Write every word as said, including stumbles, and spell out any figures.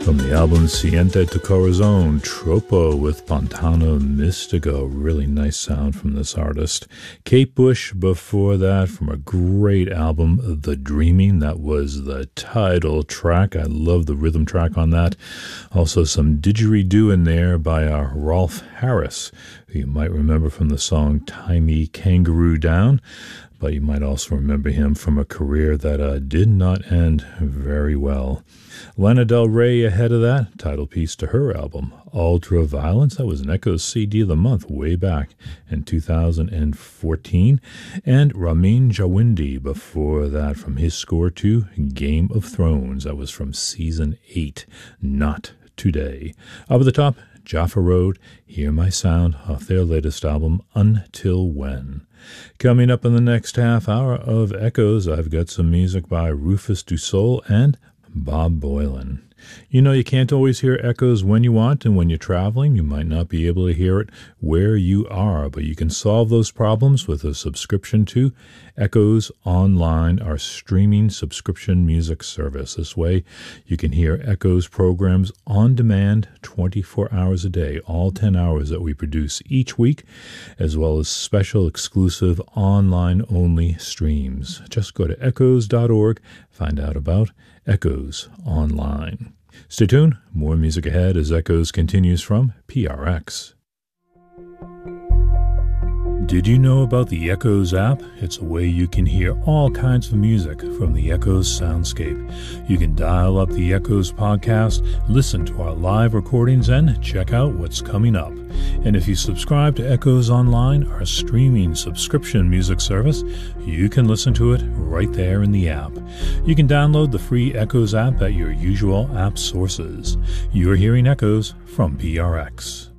From the album Siente tu Corazón, Tropo with Pantano Mystico. Really nice sound from this artist. Kate Bush before that from a great album, The Dreaming. That was the title track. I love the rhythm track on that. Also some didgeridoo in there by uh, Rolf Harris, who you might remember from the song Tie Me Kangaroo Down. But you might also remember him from a career that uh, did not end very well. Lana Del Rey ahead of that, title piece to her album, Ultra Violence. That was an Echoes C D of the month way back in two thousand fourteen. And Ramin Djawindi before that from his score to Game of Thrones. That was from season eight, Not Today. Up at the top, Jaffa Road, Hear My Sound off their latest album, Until When. Coming up in the next half hour of Echoes, I've got some music by Rufus Du Sol and Bob Boilen. You know, you can't always hear Echoes when you want, and when you're traveling, you might not be able to hear it where you are, but you can solve those problems with a subscription to Echoes Online, our streaming subscription music service. This way, you can hear Echoes programs on demand twenty-four hours a day, all ten hours that we produce each week, as well as special exclusive online-only streams. Just go to echoes dot org, find out about Echoes Online. Stay tuned. More music ahead as Echoes continues from P R X. Did you know about the Echoes app? It's a way you can hear all kinds of music from the Echoes soundscape. You can dial up the Echoes podcast, listen to our live recordings, and check out what's coming up. And if you subscribe to Echoes Online, our streaming subscription music service, you can listen to it right there in the app. You can download the free Echoes app at your usual app sources. You're hearing Echoes from P R X.